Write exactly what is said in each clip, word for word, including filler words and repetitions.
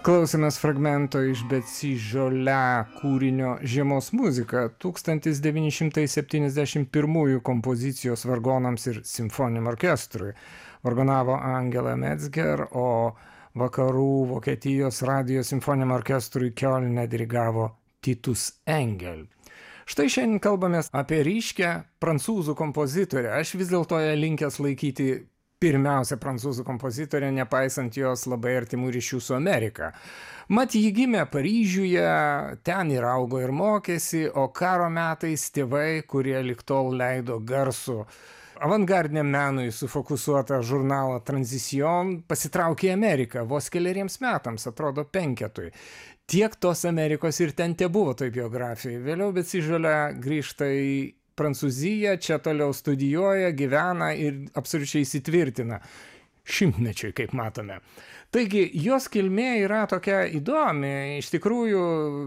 Klausėmės fragmento iš Betsy Jolie kūrinio Žiemos muzika tūkstantis devyni šimtai septyniasdešimt pirmųjų kompozicijos vargonams ir simfoniniam orkestrui. Vargonavo Angela Metzger, o vakarų Vokietijos radijo simfoniniam orkestrui Kiolne dirigavo Titus Engel. Štai šiandien kalbamės apie ryškę prancūzų kompozitorę. Aš vis dėlto ją linkęs laikyti pirmiausia prancūzų kompozitorė, nepaisant jos labai artimų ryšių su Amerika. Mat, ji gimė Paryžiuje, ten ir augo ir mokėsi, o karo metais tėvai, kurie lig tol leido garsų avangardiniam menui sufokusuotą žurnalą Transition, pasitraukė į Ameriką vos keleriems metams, atrodo penketui. Tiek tos Amerikos ir ten tebuvo toj biografijai. Vėliau Betsy Jolie grįžta į Prancūziją, čia toliau studijuoja, gyvena ir absoliučiai įsitvirtina. Šimtmečiui, kaip matome. Taigi, jos kilmė yra tokia įdomi. Iš tikrųjų,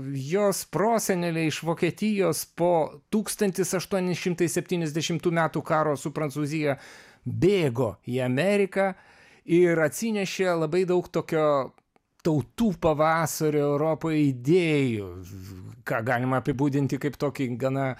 jos proseneliai iš Vokietijos po tūkstantis aštuoni šimtai septyniasdešimtų metų karo su Prancūzija bėgo į Ameriką ir atsinešė labai daug tokio tautų pavasario Europoje idėjų, ką galima apibūdinti kaip tokį gana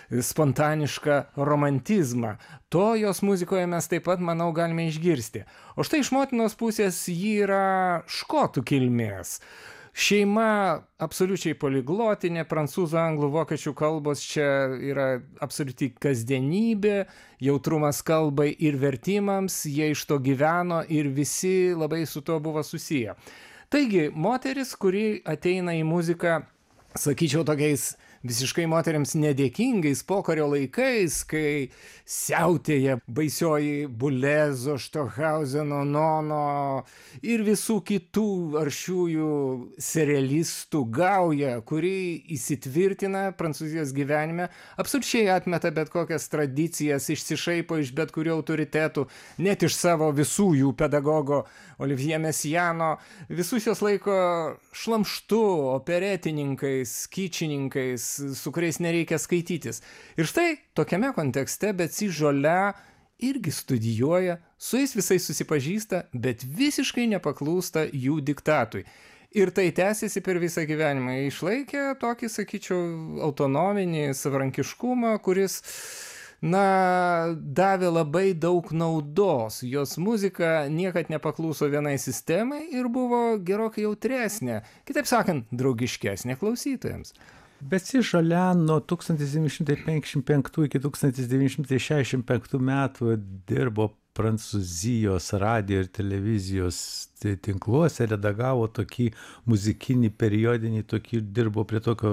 spontanišką romantizmą. To jos muzikoje mes taip pat, manau, galime išgirsti. O štai iš motinos pusės ji yra škotų kilmės. Šeima absoliučiai poliglotinė, prancūzų, anglų, vokiečių kalbos čia yra absoliuti kasdienybė, jautrumas kalbai ir vertimams, jie iš to gyveno ir visi labai su to buvo susiję. Taigi, moteris, kuri ateina į muziką, sakyčiau, tokiais visiškai moteriams nedėkingais pokario laikais, kai siautėja baisioji Bulezo, Stockhausen, Nono ir visų kitų aršiųjų serialistų gauja, kuri įsitvirtina Prancūzijos gyvenime, absoliučiai atmeta bet kokias tradicijas, išsišaipo iš bet kurių autoritetų, net iš savo visų jų pedagogo Olivier Messiano, visus jos laiko šlamštu, operetininkais, kičininkais, su kuriais nereikia skaitytis. Ir štai tokiame kontekste Betsy Jolie irgi studijuoja, su jais visai susipažįsta, bet visiškai nepaklūsta jų diktatui. Ir tai tęsiasi per visą gyvenimą. Išlaikė tokį, sakyčiau, autonominį savarankiškumą, kuris, na, davė labai daug naudos. Jos muzika niekad nepaklūso vienai sistemai ir buvo gerokai jautresnė, kitaip sakant, draugiškesnė klausytojams. Betsy Jolie nuo tūkstantis devyni šimtai penkiasdešimt penktų iki tūkstantis devyni šimtai šešiasdešimt penktų metų dirbo Prancūzijos radijo ir televizijos tinkluose, redagavo tokį muzikinį periodinį, tokį, dirbo prie tokio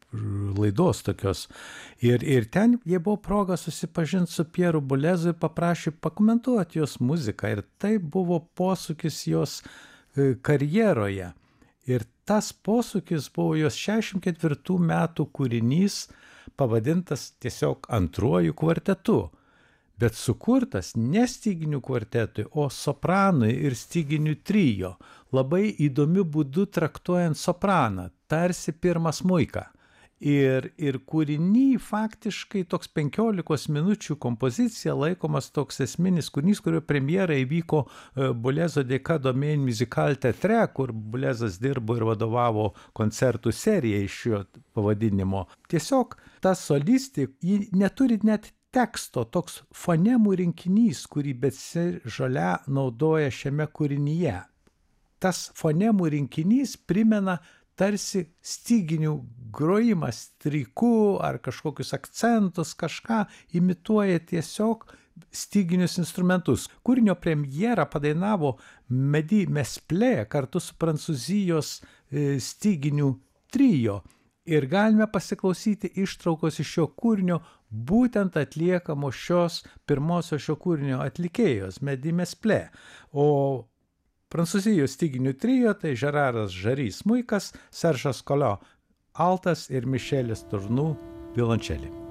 laidos tokios. Ir, ir ten jie buvo proga susipažinti su Pieru Bulezu ir paprašė pakomentuoti jos muziką. Ir tai buvo posūkis jos karjeroje. Ir tas posūkis buvo jos šešiasdešimt ketvirtų metų kūrinys, pavadintas tiesiog antruoju kvartetu, bet sukurtas ne styginių kvartetui, o sopranui ir styginių trio, labai įdomiu būdu traktuojant sopraną, tarsi pirmą smuiką. Ir, ir kūriny faktiškai toks penkiolikos minučių kompozicija laikomas toks esminis kūrinys, kurio premjera įvyko Bulezo dėka Domaine Musicale teatre, kur Bulezas dirbo ir vadovavo koncertų serijai iš šio pavadinimo. Tiesiog ta solistė, ji neturi net teksto, toks fonemų rinkinys, kurį Betsy Jolie naudoja šiame kūrinyje. Tas fonemų rinkinys primena tarsi styginių grojimas stryku ar kažkokius akcentus, kažką imituoja tiesiog styginius instrumentus. Kūrinio premjerą padainavo Mehdi Mesplé kartu su Prancūzijos styginių trio. Ir galime pasiklausyti ištraukos iš šio kūrinio, būtent atliekamo šios pirmosios šio kūrinio atlikėjos, Mehdi Mesplé. O Prancūzijos styginių trio tai Žeraras Žary smuikas, Seržas Kolio altas ir Mišelis Turnų violončelė.